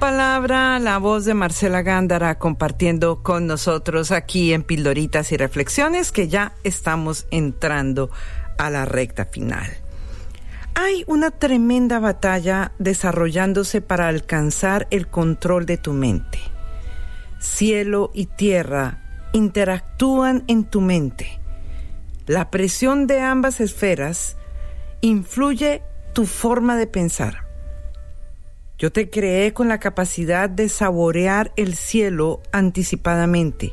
palabra, la voz de Marcela Gándara compartiendo con nosotros aquí en Pildoritas y Reflexiones, que ya estamos entrando a la recta final. Hay una tremenda batalla desarrollándose para alcanzar el control de tu mente. Cielo y tierra interactúan en tu mente. La presión de ambas esferas influye tu forma de pensar. Yo te creé con la capacidad de saborear el cielo anticipadamente.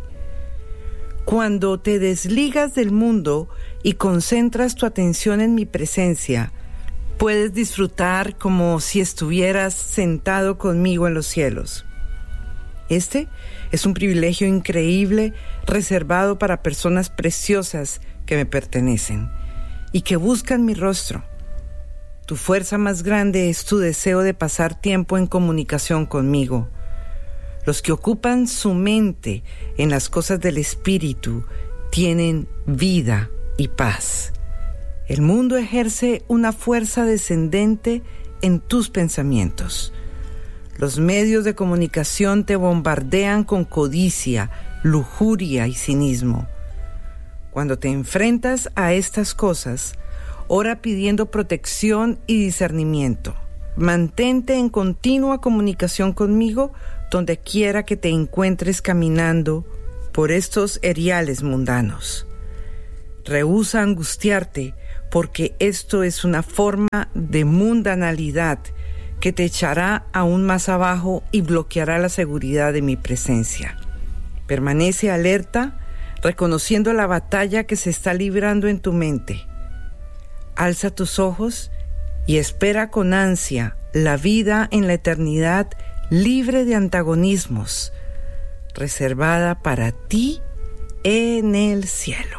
Cuando te desligas del mundo y concentras tu atención en mi presencia, puedes disfrutar como si estuvieras sentado conmigo en los cielos. Este es un privilegio increíble reservado para personas preciosas que me pertenecen y que buscan mi rostro. Tu fuerza más grande es tu deseo de pasar tiempo en comunicación conmigo. Los que ocupan su mente en las cosas del espíritu tienen vida y paz. El mundo ejerce una fuerza descendente en tus pensamientos. Los medios de comunicación te bombardean con codicia, lujuria y cinismo. Cuando te enfrentas a estas cosas, ora pidiendo protección y discernimiento. Mantente en continua comunicación conmigo donde quiera que te encuentres caminando por estos eriales mundanos. Rehúsa angustiarte porque esto es una forma de mundanalidad que te echará aún más abajo y bloqueará la seguridad de mi presencia. Permanece alerta, reconociendo la batalla que se está librando en tu mente. Alza tus ojos y espera con ansia la vida en la eternidad libre de antagonismos, reservada para ti en el cielo.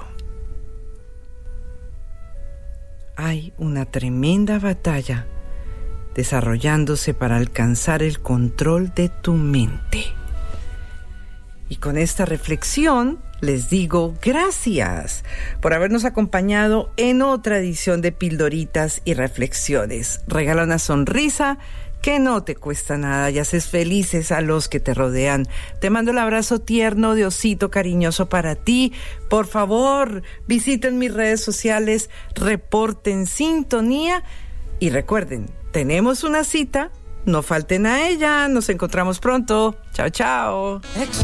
Hay una tremenda batalla desarrollándose para alcanzar el control de tu mente. Y con esta reflexión les digo gracias por habernos acompañado en otra edición de Pildoritas y Reflexiones. Regala una sonrisa que no te cuesta nada y haces felices a los que te rodean. Te mando el abrazo tierno de osito cariñoso para ti. Por favor, visiten mis redes sociales, reporten sintonía y recuerden, tenemos una cita, no falten a ella. Nos encontramos pronto. Chao, chao.